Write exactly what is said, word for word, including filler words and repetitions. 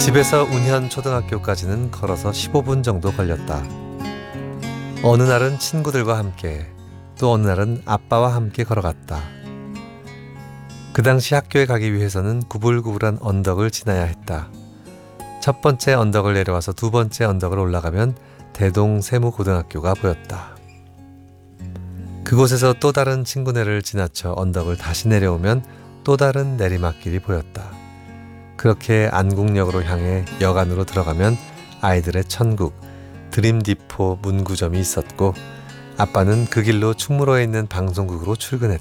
집에서 운현 초등학교까지는 걸어서 십오 분 정도 걸렸다. 어느 날은 친구들과 함께, 또 어느 날은 아빠와 함께 걸어갔다. 그 당시 학교에 가기 위해서는 구불구불한 언덕을 지나야 했다. 첫 번째 언덕을 내려와서 두 번째 언덕을 올라가면 대동세무고등학교가 보였다. 그곳에서 또 다른 친구네를 지나쳐 언덕을 다시 내려오면 또 다른 내리막길이 보였다. 그렇게 안국역으로 향해 역 안으로 들어가면 아이들의 천국, 드림디포 문구점이 있었고, 아빠는 그 길로 충무로에 있는 방송국으로 출근했다.